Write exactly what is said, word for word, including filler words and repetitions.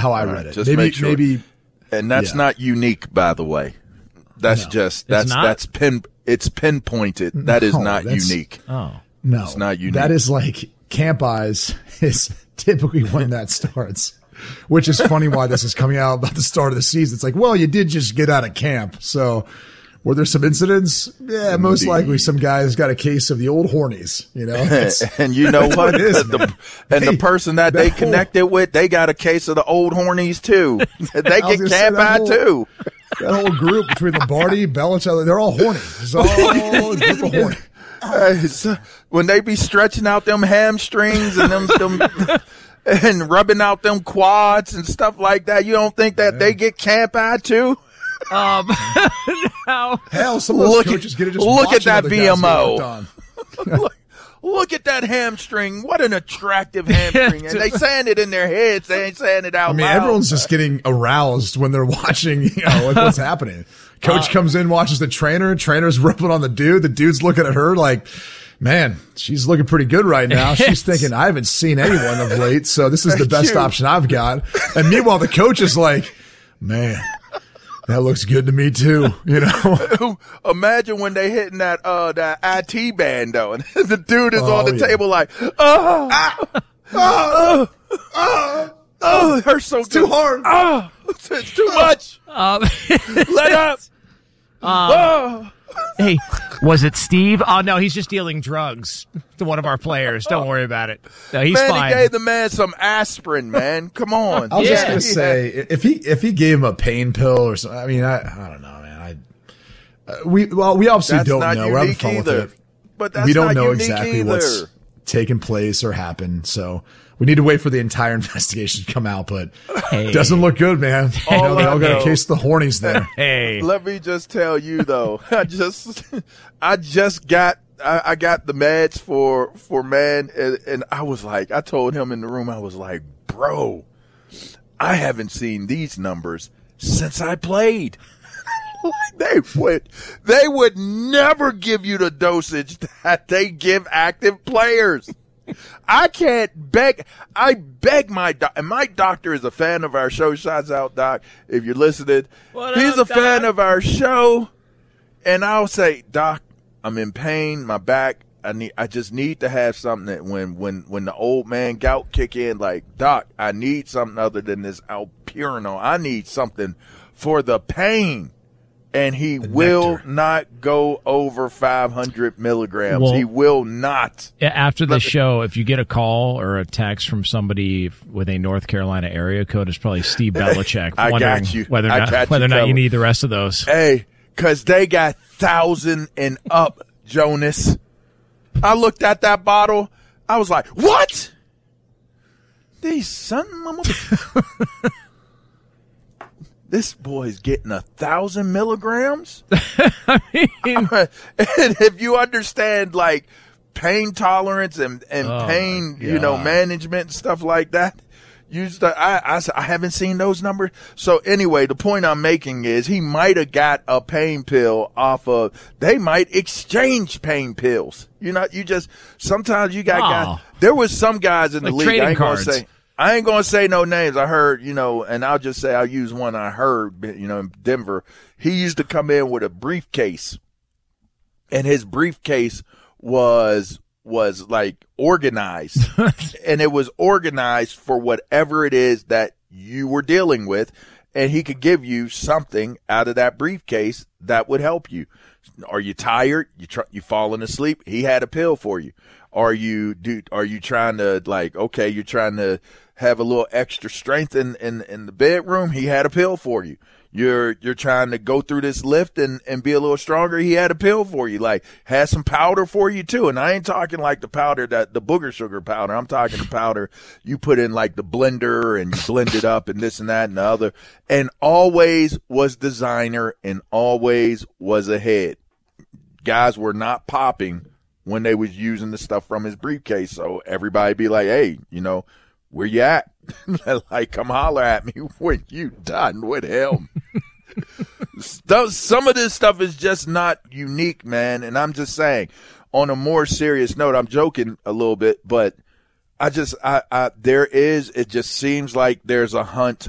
how I right, read it. Just maybe, make sure. maybe, and that's yeah. not unique, by the way. That's No. just that's not? that's pin. It's pinpointed. That is No, not that's- unique. Oh. no, It's not unique. That is like Camp Eyes is typically when that starts, which is funny why this is coming out about the start of the season. It's like, well, you did just get out of camp. So were there some incidents? Yeah, most Indeed. likely some guys got a case of the old hornies, you know? That's- And you know what? it is, the, man. and Hey, the person that, that they whole- connected with, they got a case of the old hornies too. They I was get gonna say Camp that Eye whole- too. That whole group between Lombardi, Belichick, they're all horny. It's all a group of horny. Hey, so when they be stretching out them hamstrings and them, them and rubbing out them quads and stuff like that, you don't think that they get Camp Eye too? Um, now, Hell, some of those Look at- coaches get to just look watch at that other guys V M O. get worked on. look, look at that hamstring. What an attractive hamstring. And they saying it in their heads. They ain't saying it out I mean, loud. everyone's just getting aroused when they're watching, you know, like what's happening. Coach Uh, comes in, watches the trainer. Trainer's ripping on the dude. The dude's looking at her like, man, she's looking pretty good right now. She's thinking, I haven't seen anyone of late, so this is the Thank best you. option I've got. And meanwhile, the coach is like, man, that looks good to me too, you know? Imagine when they hitting that uh that I T band though, and the dude is Oh, on the yeah. table like, oh, ah, oh, oh, oh, it hurts so It's too hard. Oh, it's too much. um, Let up. oh. hey, was it Steve? Oh, no, he's just dealing drugs to one of our players. Don't worry about it. No, he's Man, fine. he gave the man some aspirin, man. Come on. I was just Yeah. gonna say, if he if he gave him a pain pill or something, I mean, I I don't know, man. I uh, we well, we obviously That's don't not know. We're having unique fun with either. it. But that's We don't not know unique exactly either. what's taken place or happened, so we need to wait for the entire investigation to come out. But Hey. it doesn't look good, man. You All know, they I all got know- a case of the hornies there. Hey. Let me just tell you though, I just, I just got, I, I got the meds for, for man. And, and I was like, I told him in the room, I was like, bro, I haven't seen these numbers since I played. They would, they would never give you the dosage that they give active players. I can't beg. I beg my doc, and my doctor is a fan of our show. Shouts out, Doc, if you're listening. What He's up, a fan Doc? of our show, and I'll say, Doc, I'm in pain. My back. I need. I just need to have something that when when when the old man gout kick in, like Doc, I need something other than this Alpurinol. I need something for the pain. And he will nectar. not go over five hundred milligrams. Well- he will not. Yeah, after the show, if you get a call or a text from somebody with a North Carolina area code, it's probably Steve Belichick. I wondering got you. whether or I not, got you whether or not you covered. need the rest of those. Hey, because they got thousand and up, Jonas. I looked at that bottle. I was like, what? These son of a- This boy's getting a thousand milligrams? I mean, And if you understand, like, pain tolerance and, and Oh, pain, my you know, God. management and stuff like that, you st- I, I, s- I haven't seen those numbers. So anyway, the point I'm making is he might have got a pain pill off of, they might exchange pain pills. You know, you just, sometimes you got Oh. guys, there was some guys in the Like league, I trading ain't going cards. to say, I ain't gonna say no names. I heard, you know, and I'll just say I'll use one I heard, you know, in Denver. He used to come in with a briefcase, and his briefcase was was like organized, and it was organized for whatever it is that you were dealing with, and he could give you something out of that briefcase that would help you. Are you tired? You tr- you falling asleep? He had a pill for you. Are you do? Are you trying to like? Okay, you're trying to have a little extra strength in, in, in the bedroom. He had a pill for you. You're you're trying to go through this lift and, and be a little stronger. He had a pill for you. Like, has some powder for you too. And I ain't talking like the powder that the booger sugar powder. I'm talking the powder you put in like the blender and you blend it up and this and that and the other. And always was designer and always was ahead. Guys were not popping when they was using the stuff from his briefcase. So everybody be like, hey, you know, where you at? Like, come holler at me when you done with him. Stuff, some of this stuff is just not unique, man. And I'm just saying, on a more serious note, I'm joking a little bit, but I just, I, I, there is, it just seems like there's a hunt